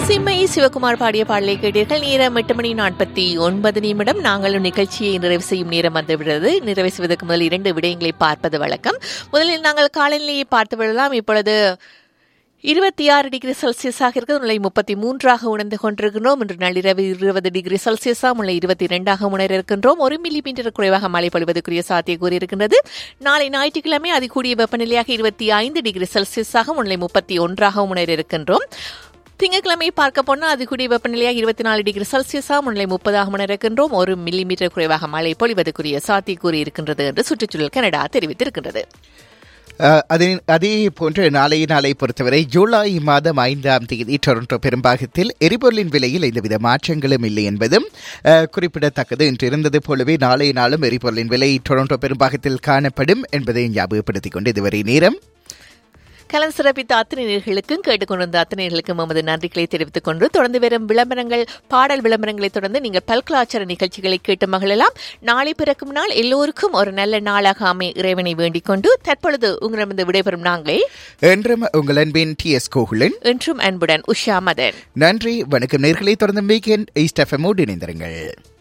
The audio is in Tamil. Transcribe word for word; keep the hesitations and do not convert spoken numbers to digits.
சிம்மை சிவகுமார் பாடிய பாடலை கேட்டீர்கள். நேரம் எட்டு மணி நாற்பத்தி ஒன்பது நிமிடம். நாங்களும் நிகழ்ச்சியை நிறைவு செய்யும் நேரம் வந்துவிடுறது. நிறைவு செய்வதற்கு முதல் இரண்டு விடயங்களை பார்ப்பது வழக்கம். முதலில் நாங்கள் காலநிலையை பார்த்து விடலாம். இப்பொழுது இருபத்தி ஆறு டிகிரி செல்சியஸாக இருக்கிறது. முல்லை முப்பத்தி மூன்றாக உணர்ந்து கொண்டிருக்கின்றோம். இன்று நள்ளிரவு இருபது டிகிரி செல்சியஸா முல்லை இருபத்தி இரண்டாக உணர இருக்கின்றோம். ஒரு மில்லி மீட்டர் குறைவாக மழை பொழிவதற்குரிய சாத்தியக்கூறு இருக்கின்றது. நாளை ஞாயிற்றுக்கிழமை அதிகூடிய வெப்பநிலையாக இருபத்தி ஐந்து டிகிரி செல்சியஸாக முல்லை முப்பத்தி ஒன்றாக உணர இருக்கின்றோம். திங்கட்கிழமை பார்க்க போனால் அதிகூடிய வெப்பநிலையாக இருபத்தி நாலு டிகிரி செல்சியஸா முல்லை முப்பதாக உணர இருக்கின்றோம். ஒரு மில்லி மீட்டர் குறைவாக மழை பொழிவதற்குரிய சாத்தியக்கூறு இருக்கின்றது என்று சுற்றுச்சூழல் கனடா தெரிவித்திருக்கின்றது. அதே போன்று நாளைய நாளை பொறுத்தவரை ஜூலை மாதம் ஐந்தாம் தேதி டொரண்டோ பெரும்பாகத்தில் எரிபொருளின் விலையில் எந்தவித மாற்றங்களும் இல்லை என்பதும் குறிப்பிடத்தக்கது. இன்று இருந்தது போலவே நாளைய நாளும் எரிபொருளின் விலை டொரண்டோ பெரும்பாகத்தில் காணப்படும் என்பதை ஞாபகப்படுத்திக் கொண்டு இதுவரை நேரம் கலந்து சிறப்பித்த அத்தனை நேர்களுக்கும் கேட்டுக்கொண்டிருந்த அத்தனை நேர்களுக்கும் நமது நன்றிகளை தெரிவித்துக் கொண்டு தொடர்ந்து வரும் விளம்பரங்கள் பாடல் விளம்பரங்களை தொடர்ந்து நீங்கள் பல்கலாச்சார நிகழ்ச்சிகளை கேட்டு மகிழலாம். நாளை பிறக்கும் நாள் எல்லோருக்கும் ஒரு நல்ல நாளாக அமைய இறைவனை வேண்டிக் கொண்டு தற்பொழுது உங்களிடமிருந்து விடைபெறும் நாங்களே என்றும் உங்கள் அன்பின் டி எஸ் கோகுலன், என்றும் அன்புடன் உஷா மதன். நன்றி, வணக்கம் நேர்களை. தொடர்ந்து வீக்கெண்ட் ஈஸ்ட் எஃப்எம்மோடு இணைந்திருங்கள்.